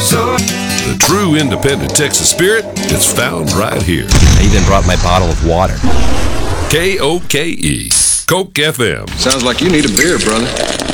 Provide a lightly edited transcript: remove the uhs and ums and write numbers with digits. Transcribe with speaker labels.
Speaker 1: The true independent Texas spirit is found right here.
Speaker 2: I even brought my bottle of water.
Speaker 1: KOKE, Coke FM.
Speaker 3: Sounds like you need a beer, brother.